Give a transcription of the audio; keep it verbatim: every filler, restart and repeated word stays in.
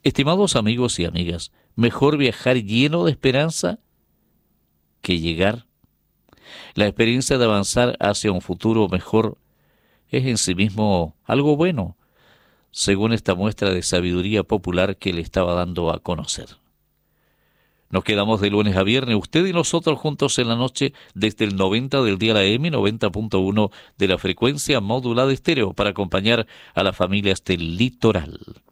Estimados amigos y amigas, mejor viajar lleno de esperanza que llegar. La experiencia de avanzar hacia un futuro mejor es en sí mismo algo bueno, según esta muestra de sabiduría popular que le estaba dando a conocer. Nos quedamos de lunes a viernes, usted y nosotros juntos en la noche, desde el noventa del día la M, noventa punto uno de la frecuencia modulada estéreo, para acompañar a las familias del litoral.